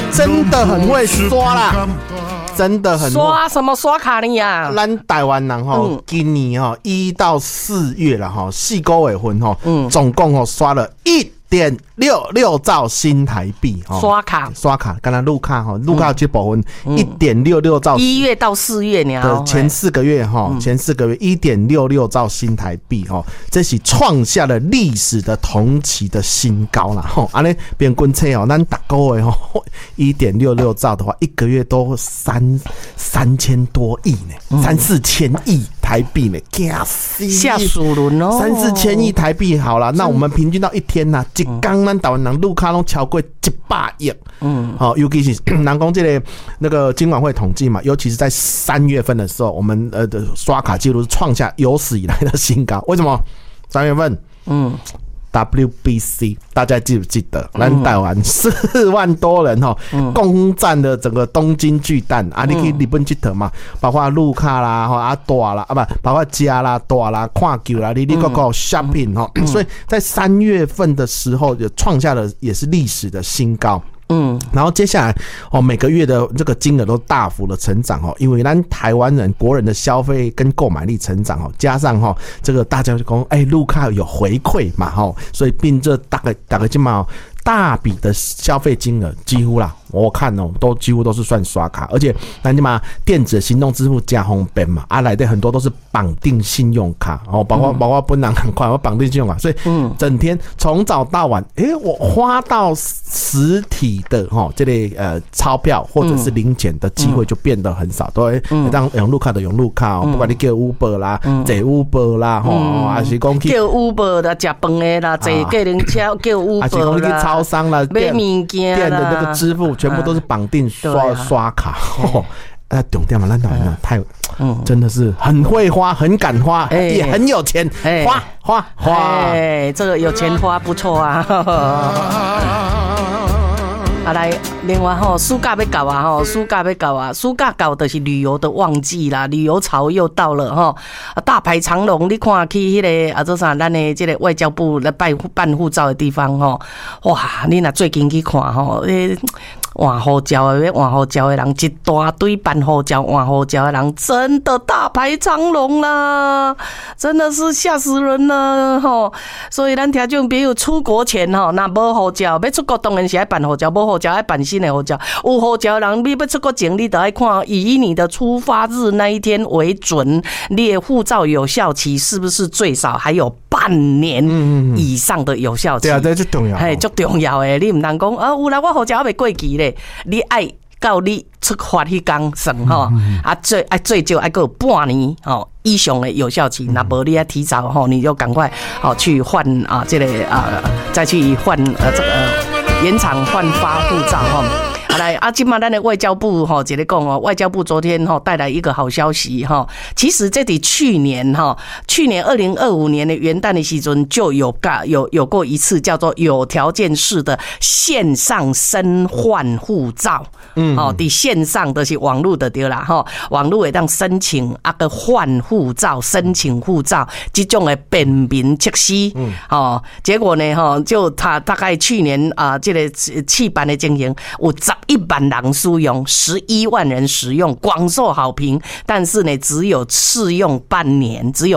真的很会刷啦，真的很刷什么刷卡呢啊？ 咱台湾人吼，今年吼1到4月啦吼，4个月份吼，总共吼刷了1.66兆新台币哦，刷卡，刚才路卡哈，路卡这部分1.66兆 ，1月到4月的前4个月哈，前4个月1.66兆新台币哈，这是创下了历史的同期的新高啦哈。安尼平均测哦，咱大个月哈1.66兆的话，一个月都3000多亿呢，3-4千亿台币呢， 吓死人哦 ，3-4千亿台币好了，那我们平均到一天呐，一天咱台湾人路卡拢超过100亿，好，尤其是人讲这个那个金管会统计嘛，尤其是在3月份的时候，我们的刷卡记录是创下有史以来的新高。为什么？3月份，WBC 大家记不记得？咱台湾4万多人攻占了整个东京巨蛋啊！你可以日本去投嘛，包括路卡啦、大啦不，包括家啦、大啦、看球啦，你个 shopping 所以在3月份的时候就创下了也是历史的新高。然后接下来每个月的这个金额都大幅的成长因为咱台湾人国人的消费跟购买力成长加上这个大家就讲路卡有回馈嘛所以并这大概这么大笔的消费金额几乎啦，我看都几乎都是算刷卡，而且咱这么电子行动支付加方便嘛，来的很多都是绑定信用卡包括本人很快我绑定信用卡，所以整天从早到晚，我花到实体的这类钞票或者是零钱的机会就变得很少，都会让用路卡的用路卡不管你叫 Uber 啦、坐 Uber 啦还是讲叫 Uber 啦、吃饭的啦、坐计程车叫 Uber 啦。 超商啦， 买物件店的那个支付全部都是绑定刷卡，重点嘛，咱台湾人太真的是很会花，很敢花，也很有钱，花， 这个有钱花不错啊。来，另外暑假要到啊，暑假到就是旅游的旺季啦，旅游潮又到了大排长龙，你看去迄个做啥？咱的这个外交部来办护照的地方哇，你若最近去看换护照的人一大堆，办护照换护照的人真的大排长龙啦，真的是吓死人了所以咱听众朋友出国前若无护照，要出国当然是要办护照，无护照要办新的护照。有护照的人，你要出国前你就要看以你的出发日那一天为准，你的护照有效期是不是最少还有半年以上的有效期？ 对啊，这最重要， 最重要的，你唔能讲有啦，我护照还未过期咧，你爱到你出发迄天算最少还有半年以上的有效期，那无你要提早你就赶快去换这个再去换这个延长换发护照来今嘛咱的外交部一个讲外交部昨天带来一个好消息其实这里去年2025年的元旦的时阵就有过一次叫做有条件式的线上申换护照在线上就是网络的对啦网络会当申请个换护照申请护照这种的便民措施结果呢就他大概去年这个试办的情形有11万人使用，11万人使用，广受好评。但是呢，只有试用半年，这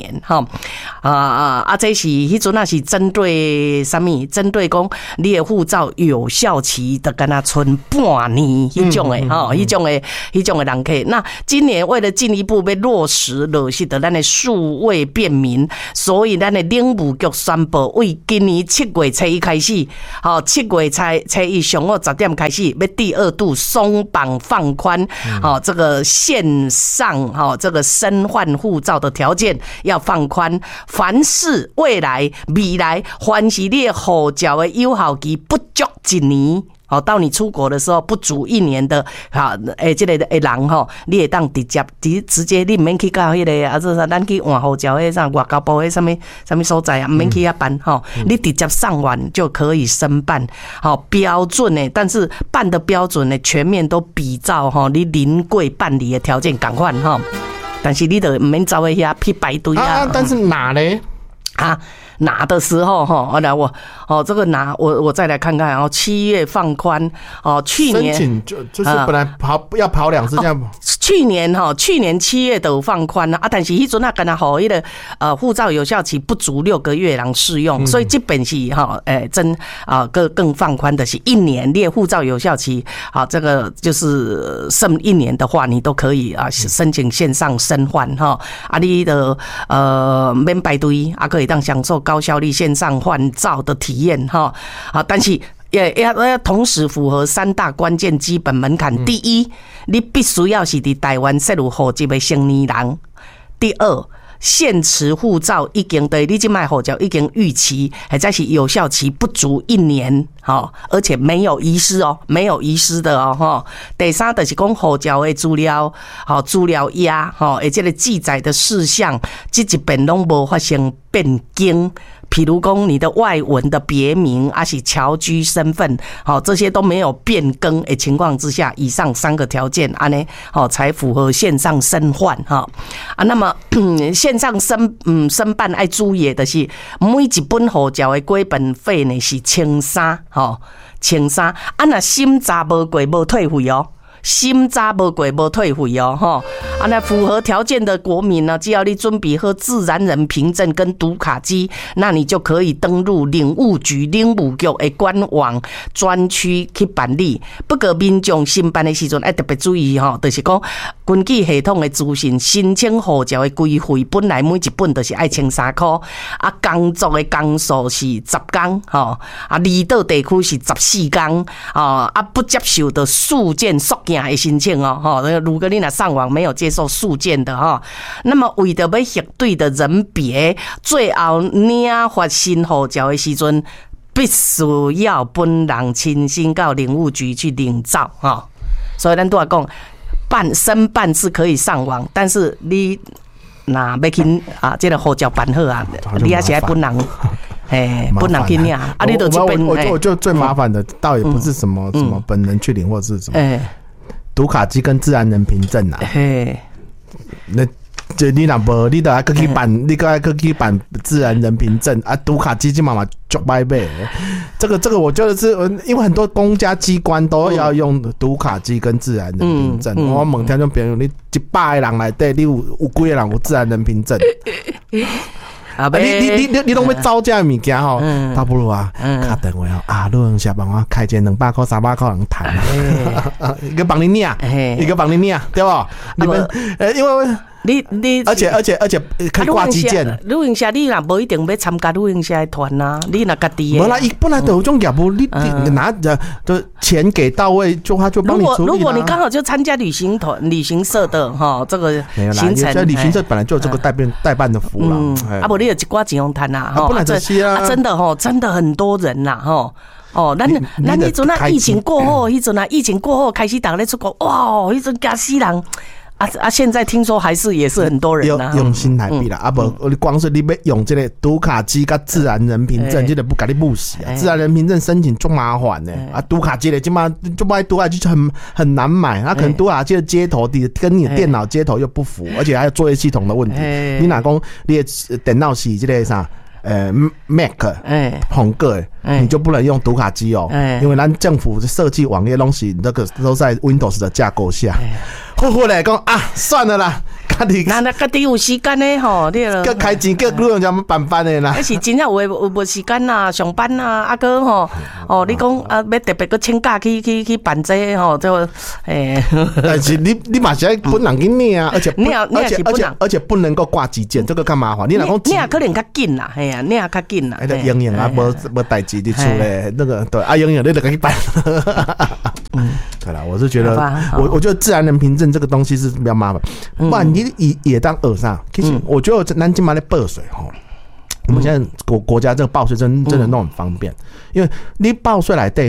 是迄阵那是针对什么？针对讲你的护照有效期的跟他存半年，迄种的迄种的人客。那今年为了进一步要落实的咱的数位便民，所以咱的领务局宣布，为今年7月初1开始，7月初1上午10点开始。要第2度松绑放宽这个线上这个申换护照的条件要放宽，凡是未来凡是你的护照的有效期不足1年到你出国的时候不足1年的这个人你会当直接你免去到迄个咱去换护照的外交部的什么所在免去遐办你直接上网就可以申办标准的，但是办的标准的全面都比照你临柜办理的条件同款但是你就不免走去遐去排队但是哪呢？ 拿的时候哈，来这个拿我再来看看，然后7月放宽去年申请就是本来要跑2次这样。 去年7月都放宽了但是迄阵啊，敢若互迄个护照有效期不足6个月人适用，所以这本是更放宽的是1年，列护照有效期这个就是剩1年的话，你都可以申请线上申换你的免排队可以当享受高效率线上换照的体验但是也要同时符合3大关键基本门槛。第一，你必须要是在台湾设有户籍的成年人。第二，现持护照已经对你这卖护照已经逾期，或者是有效期不足1年，而且没有遗失没有遗失的第三就是讲护照的资料压而且记载的事项，这一遍拢无发生变更。譬如讲你的外文的别名还是侨居身份这些都没有变更的情况之下，以上3个条件才符合线上申换那么线上申办要注意的是，每一本护照的归本费呢是1,300若审查无过无退费审查无过无退费那符合条件的国民呢，只要你准备好自然人凭证跟读卡机，那你就可以登入领务局领务局的官网专区去办理。不过民众申办的时阵要特别注意就是讲根据系统的资讯，申请护照的规费本来每一本就是要1,300块工作的工数是10天离岛地区是14天不接受的速件缩件的申请如果你若上网没有接受速件的那么为着要核对的人别，最后领发新护照的时阵，必须要本人亲身到领务局去领照所以咱都要讲申办是可以上网，但是你那要去这个护照办好你也是要本人本人去领你就这边我就最麻烦的倒也不是什么本人去领或是什么读卡机跟自然人凭证那这你若无，你都要去办，你都要去办自然人凭证读卡机基本上就买呗。这个我觉得是因为很多公家机关都要用读卡机跟自然人凭证。我问听众朋友，你100个人内底，你有几个人有自然人凭证？你拢要找这物件倒不如打电话你用下帮我开一200块300块人谈一个帮你领对不？你们因为你而且可以挂基建。 旅行社你若无一定要参加旅行社的团你若家己的。 无啦，本来就有种业务，你拿着就钱给到位，他就帮你处理。 如果你刚好就参加旅行社的这个行程， 旅行社本来就有这个代办的服务啦。 不，你有一寡钱用谈不然就是真的很多人啦咱迄阵疫情过后开始大家咧出国，哇，迄阵惊死人。现在听说也是很多人用新台币啦不光是你要用这个读卡机跟自然人凭证这个不给你不死自然人凭证申请就麻烦读卡机的就买读卡机就很难买可能读卡机的接头跟你的电脑接头又不符而且还有作业系统的问题你哪讲你的电脑是这个啥Mac 红个你就不能用读卡机因为咱政府设计网页东西那个都在 Windows 的架构下后来讲算了啦那家己有时间的对了， 个开钱叫旅行社办办的啦。 那是真正有无时间啦，上班啦，个你讲要特别个请假去办这就但是你嘛是本人去领而且不能够挂急件，这个较麻烦。你若讲领可能较紧啦，系啊，领较紧啦。 莹莹无代志你出嘞，那个对莹莹你就去办。对啦，我是觉得我觉得自然人凭证这个东西是比较麻烦，不然你也当耳上。其实我觉得咱今嘛在报税我们现在国家这个报税真的弄很方便，因为你报税来对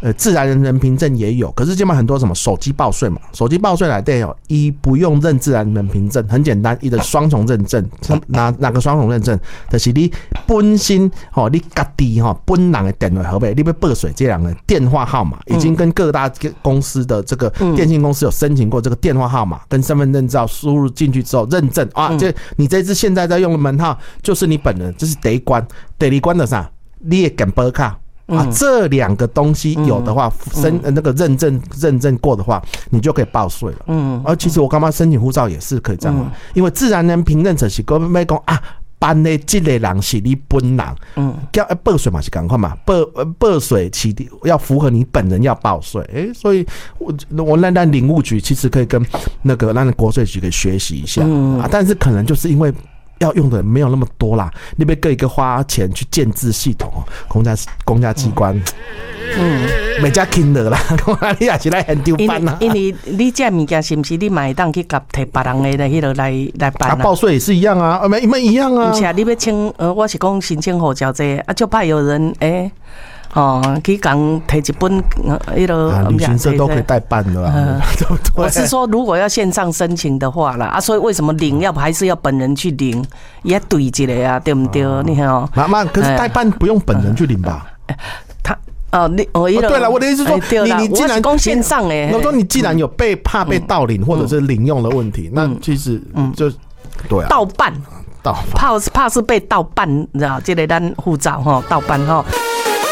自然人凭证也有，可是现在很多什么手机报税嘛，手机报税来对哦，一不用认自然人凭证，很简单，一的双重认证，哪个双重认证？就是你本身哦，你家己哈本人的电话号码，你要报税这两个电话号码，已经跟各大公司的这个电信公司有申请过这个电话号码跟身份证照输入进去之后认证啊，这你这支现在在用的门号就是你本人，这是第一关，第二关的啥？你的健保卡。这两个东西有的话，那个认证过的话，你就可以报税了。而其实我刚刚申请护照也是可以这样，因为自然人凭证就是讲要讲啊，办的这个人是你本人，叫报税嘛是赶快嘛，报税起要符合你本人要报税，所以我那领务局其实可以跟那个让国税局可以学习一下啊，但是可能就是因为。要用的没有那么多啦，你别一个花钱去建制系统哦，公家机关，每家轻的啦，你也是来很丢班啦。 因为你这物件是不是你买当去甲摕别人的迄落来办啊？ 报税也是一样啊，你们一样啊。 而且你要请我是讲申请护照这啊，就怕有人去讲提一本迄个旅行社都可以代办的啦，对不对？ 我是说，如果要线上申请的话啦，所以为什么领还是要本人去领，也对一个啊，对不对？你看哦， 妈，可是代办不用本人去领吧？ 对了，我的意思是说，你既然线上我说你既然有怕被盗领或者是领用的问题，那其实就对啊， 盗办，怕是被盗办，你知道？这个咱护照哈，盗办哈。